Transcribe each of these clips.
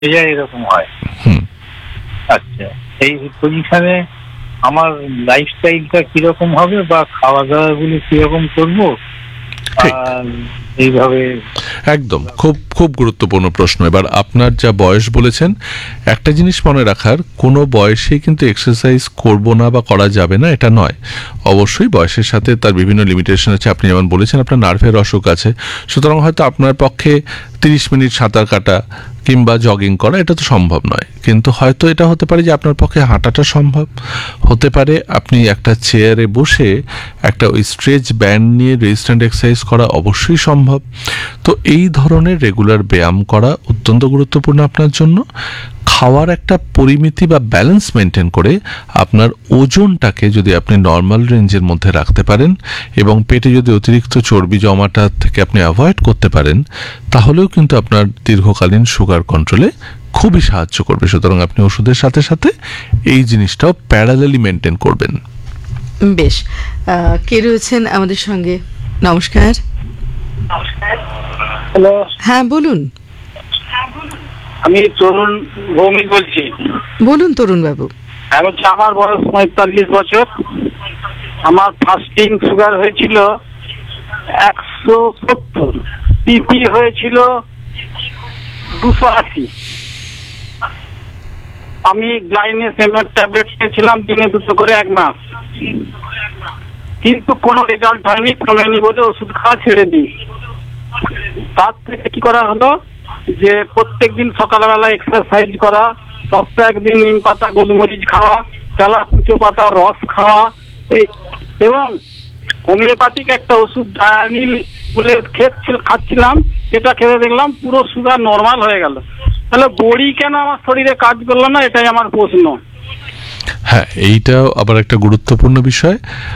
এরকম হয়। আচ্ছা, এই পজিশনে আমার লাইফস্টাইলটা কিরকম হবে বা খাওয়া দাওয়া গুলো কিরকম করবো এইভাবে? একদম খুব খুব গুরুত্বপূর্ণ প্রশ্ন। এবার আপনার যা বয়স বলেছেন, একটা জিনিস মনে রাখার, কোনো বয়সে কিন্তু এক্সারসাইজ করব না বা করা যাবে না এটা নয়। অবশ্যই বয়সের সাথে তার বিভিন্ন লিমিটেশন আছে। আপনি যেমন বলেছেন আপনার নার্ভের অসুখ আছে, সুতরাং হয়তো আপনার পক্ষে 30 মিনিট সাঁতার কাটা কিংবা জগিং করা এটা তো সম্ভব নয়, কিন্তু হয়তো এটা হতে পারে যে আপনার পক্ষে হাঁটাটা সম্ভব হতে পারে। আপনি একটা চেয়ারে বসে একটা ওই স্ট্রেচ ব্যান্ড নিয়ে রেজিস্ট্যান্ট এক্সারসাইজ করা অবশ্যই সম্ভব। তো এই ধরনের রেগুলার ব্যায়াম করা অত্যন্ত গুরুত্বপূর্ণ আপনার জন্য। খাওয়ার একটা পরিমিতি বা ব্যালেন্স মেনটেন করে আপনার ওজনটাকে যদি আপনি নর্মাল রেঞ্জের মধ্যে রাখতে পারেন এবং পেটে যদি অতিরিক্ত চর্বি জমাটা থেকে আপনি অ্যাভয়েড করতে পারেন, তাহলেও কিন্তু আপনার দীর্ঘকালীন সুগার কন্ট্রোলে খুবই সাহায্য করবে। সুতরাং আপনি ওষুধের সাথে সাথে এই জিনিসটাও প্যারালালি মেনটেন করবেন। বেশ, কে রয়েছেন আমাদের সঙ্গে? নমস্কার। হ্যালো, হ্যাঁ বলুন। আমি তরুণ ভৌমিক বলছি। বলুন তরুণ বাবু। হ্যাঁ বলছি, আমার বয়স 45 বছর। আমার ফাস্টিং সুগার হয়েছিল 170, পিপি হয়েছিল 280। আমি গ্লাইনেসেমের ট্যাবলেট খেয়েছিলাম দিনে 2 করে 1 মাস, কিন্তু কোনো রেজাল্ট হয়নি। কমেনি বলে ওষুধ খাওয়া ছেড়ে দিই। তার থেকে কি করা হলো যে প্রত্যেকদিন সকালবেলা এক্সারসাইজ করা, সপ্তাহে একদিন নিম পাতা গোলমরিচ খাওয়া, তেলাকুচো পাতা রস খাওয়া, এবং হোমিওপ্যাথিক একটা ওষুধ ডায়ানিল বলে খাচ্ছিলাম। যেটা খেতে দেখলাম পুরো সুগার নর্মাল হয়ে গেল। তাহলে বড়ি কেন আমার শরীরে কাজ করলো না, এটাই আমার প্রশ্ন। হ্যাঁ, এইটাও আবার একটা গুরুত্বপূর্ণ বিষয়।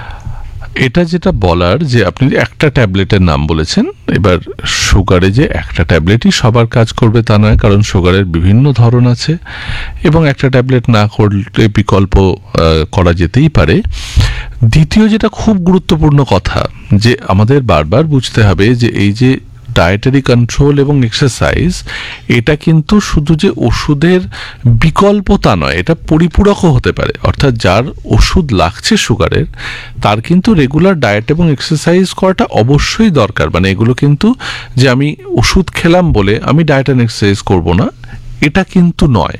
এটা যেটা বলার যে আপনি একটা ট্যাবলেটের নাম বলেছেন, এবার সুগারে যে একটা ট্যাবলেটই সবার কাজ করবে তা নয়, কারণ সুগারের বিভিন্ন ধরন আছে এবং একটা ট্যাবলেট না করলে বিকল্প করা যেতেই পারে। দ্বিতীয় যেটা খুব গুরুত্বপূর্ণ কথা, যে আমাদের বারবার বুঝতে হবে যে এই যে ডায়েটারি কন্ট্রোল এবং এক্সারসাইজ, এটা কিন্তু শুধু যে ওষুধের বিকল্প তা নয়, এটা পরিপূরকও হতে পারে। অর্থাৎ যার ওষুধ লাগছে সুগারের, তার কিন্তু রেগুলার ডায়েট এবং এক্সারসাইজ করাটা অবশ্যই দরকার। মানে এগুলো কিন্তু যে আমি ওষুধ খেলাম বলে আমি ডায়েট অ্যান্ড এক্সারসাইজ করবো না, এটা কিন্তু নয়।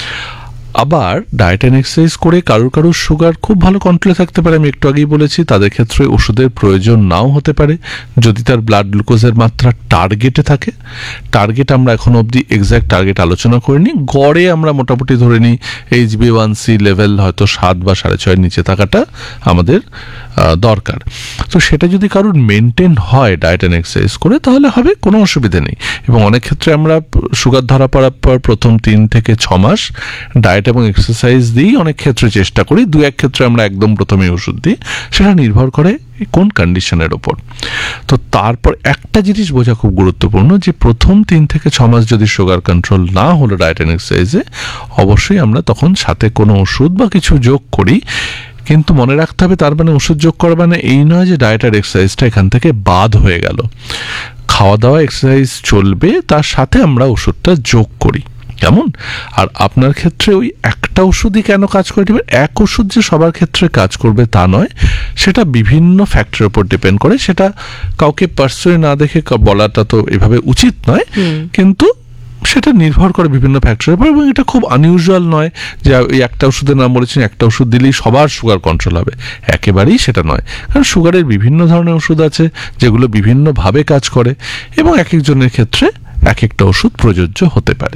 আবার ডায়েট অ্যান্ড এক্সারসাইজ করে কারোর সুগার খুব ভালো কন্ট্রোলে থাকতে পারে, আমি একটু আগেই বলেছি। তাদের ক্ষেত্রে ওষুধের প্রয়োজন নাও হতে পারে যদি তার ব্লাড গ্লুকোজের মাত্রা টার্গেটে থাকে। টার্গেট আমরা এখন অবধি এক্স্যাক্ট টার্গেট আলোচনা করিনি, গড়ে আমরা মোটামুটি ধরে নিই HbA1c লেভেল হয়তো 7 বা 6.5 নিচে থাকাটা আমাদের দরকার। তো সেটা যদি কারোর মেনটেন হয় ডায়েট অ্যান্ড এক্সারসাইজ করে, তাহলে হবে, কোনো অসুবিধা নেই। এবং অনেক ক্ষেত্রে আমরা সুগার ধরা পড়ার পর প্রথম 3 থেকে 6 মাস ডায়েট এবং এক্সারসাইজ দিই, অনেক ক্ষেত্রে চেষ্টা করি। 2-1 ক্ষেত্রে আমরা একদম প্রথমে ওষুধ দিই, সেটা নির্ভর করে কোন কন্ডিশনের ওপর। তো তারপর একটা জিনিস বোঝা খুব গুরুত্বপূর্ণ, যে প্রথম 3 থেকে 6 মাস যদি সুগার কন্ট্রোল না হলো ডায়েট অ্যান্ড এক্সারসাইজে, অবশ্যই আমরা তখন সাথে কোনো ওষুধ বা কিছু যোগ করি। কিন্তু মনে রাখতে হবে, তার মানে ওষুধ যোগ করা মানে এই নয় যে ডায়েট আর এক্সারসাইজটা এখান থেকে বাদ হয়ে গেল। খাওয়া দাওয়া এক্সারসাইজ চলবে, তার সাথে আমরা ওষুধটা যোগ করি, কেমন? আর আপনার ক্ষেত্রে ওই একটা ওষুধই কেন কাজ করে দিবে, এক ওষুধ যে সবার ক্ষেত্রে কাজ করবে তা নয়, সেটা বিভিন্ন ফ্যাক্টরের উপর ডিপেন্ড করে। সেটা কাউকে পার্সোনালি না দেখে বলাটা তো এভাবে উচিত নয়, কিন্তু সেটা নির্ভর করে বিভিন্ন ফ্যাক্টরের উপর। এবং এটা খুব আনইউজুয়াল নয় যে ওই একটা ওষুধের নাম বলেছেন, একটা ওষুধ দিলেই সবার সুগার কন্ট্রোল হবে, একেবারেই সেটা নয়। কারণ সুগারের বিভিন্ন ধরনের ওষুধ আছে যেগুলো বিভিন্নভাবে কাজ করে, এবং এক একজনের ক্ষেত্রে এক একটা ওষুধ প্রযোজ্য হতে পারে।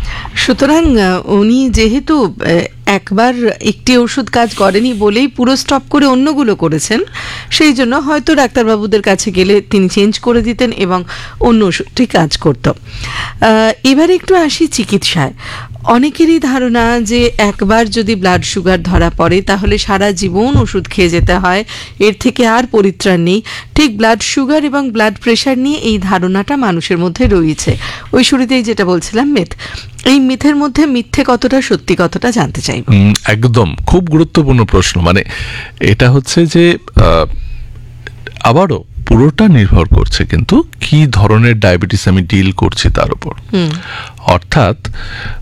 সুতরাং উনি যেহেতু একবার একটি ওষুধ কাজ করেনি বলেই পুরো স্টপ করে অন্যগুলো করেছেন, সেই জন্য হয়তো ডাক্তারবাবুদের কাছে গেলে তিনি চেঞ্জ করে দিতেন এবং অন্য ওষুধটি কাজ করত। এবারে একটু আসি চিকিৎসায়। অনেকেরই ধারণা যে একবার যদি ব্লাড সুগার ধরা পড়ে তাহলে সারা জীবন ওষুধ খেয়ে যেতে হয়, এর থেকে আর পরিত্রাণ নেই। ঠিক ব্লাড সুগার এবং ব্লাড প্রেশার নিয়ে এই ধারণাটা মানুষের মধ্যে রয়েছে। ওই শুরুতেই যেটা বলছিলাম, মিথ। এই মিথের মধ্যে মিথ্যে কতটা, সত্যি কতটা জানতে চাইব। একদম খুব গুরুত্বপূর্ণ প্রশ্ন। মানে এটা হচ্ছে যে আবারও পুরোটা নির্ভর করছে কিন্তু কি ধরনের ডায়াবেটিস আমি ডিল করছি তার উপর। অর্থাৎ